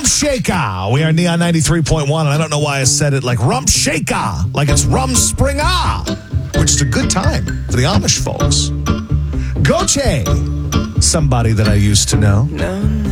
Shaker. We are Neon 93.1, and I don't know why I said it like Rump Shaker, like it's Rum Springer, which is a good time for the Amish folks. Goche, somebody that I used to know. No,